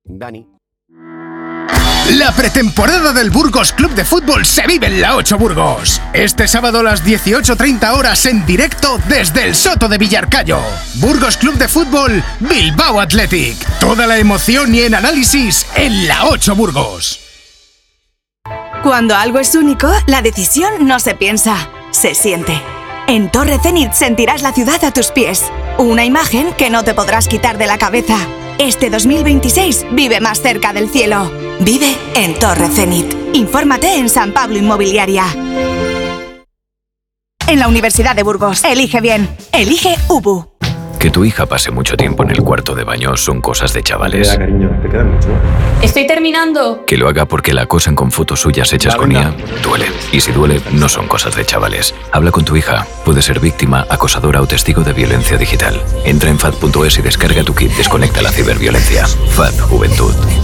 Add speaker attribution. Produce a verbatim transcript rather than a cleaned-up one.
Speaker 1: Dani.
Speaker 2: La pretemporada del Burgos Club de Fútbol se vive en la ocho Burgos. Este sábado a las dieciocho treinta horas en directo desde el Soto de Villarcayo. Burgos Club de Fútbol Bilbao Athletic. Toda la emoción y el análisis en la ocho Burgos.
Speaker 3: Cuando algo es único, la decisión no se piensa, se siente. En Torre Zenit sentirás la ciudad a tus pies. Una imagen que no te podrás quitar de la cabeza. Este dos mil veintiséis vive más cerca del cielo. Vive en Torre Zenit. Infórmate en San Pablo Inmobiliaria. En la Universidad de Burgos, elige bien. Elige U B U.
Speaker 4: Que tu hija pase mucho tiempo en el cuarto de baño son cosas de chavales.
Speaker 5: Te queda, cariño, te queda mucho.
Speaker 6: Estoy terminando.
Speaker 4: Que lo haga porque la acosan con fotos suyas hechas
Speaker 5: Va,
Speaker 4: con
Speaker 5: venga.
Speaker 4: I A, duele. Y si duele, no son cosas de chavales. Habla con tu hija. Puede ser víctima, acosadora o testigo de violencia digital. Entra en F A D punto es y descarga tu kit Desconecta la ciberviolencia. F A D Juventud.